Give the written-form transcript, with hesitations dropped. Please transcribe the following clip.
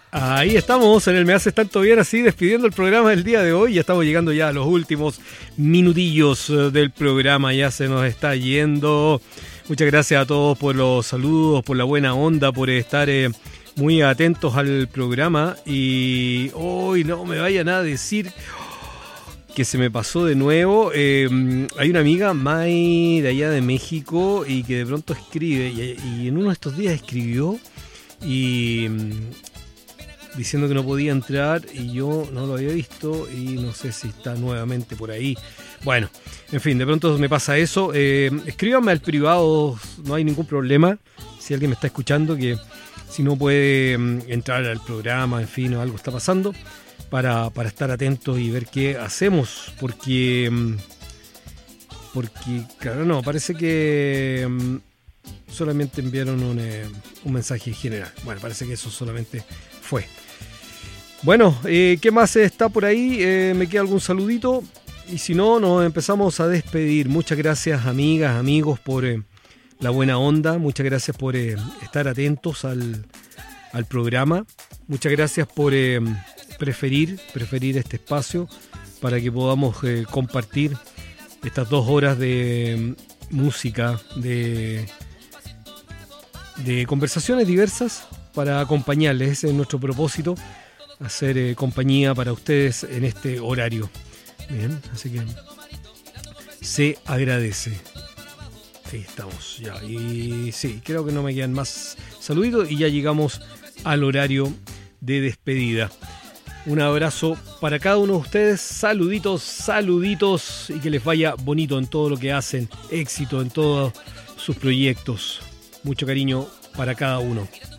Ahí estamos en el Me Haces Tanto Bien, así despidiendo el programa del día de hoy. Ya estamos llegando ya a los últimos minutillos del programa, ya se nos está yendo. Muchas gracias a todos por los saludos, por la buena onda, por estar muy atentos al programa. Y hoy no me vayan a decir que se me pasó de nuevo. Hay una amiga, May, de allá de México, y que de pronto escribe, y en uno de estos días escribió y diciendo que no podía entrar y yo no lo había visto y no sé si está nuevamente por ahí. Bueno, en fin, de pronto me pasa eso. Escríbanme al privado, no hay ningún problema. Si alguien me está escuchando, que si no puede entrar al programa, en fin, o algo está pasando, para estar atentos y ver qué hacemos. Porque claro, no, parece que solamente enviaron un mensaje general. Bueno, parece que eso solamente fue. Bueno, ¿qué más está por ahí? ¿Me queda algún saludito? Y si no, nos empezamos a despedir. Muchas gracias, amigas, amigos, por la buena onda. Muchas gracias por estar atentos al programa. Muchas gracias por preferir este espacio para que podamos compartir estas 2 horas de música, de conversaciones diversas para acompañarles. Ese es nuestro propósito, hacer compañía para ustedes en este horario. Bien, así que se agradece. Ahí estamos ya. Y sí, creo que no me quedan más saluditos y ya llegamos al horario de despedida. Un abrazo para cada uno de ustedes. Saluditos y que les vaya bonito en todo lo que hacen. Éxito en todos sus proyectos. Mucho cariño para cada uno.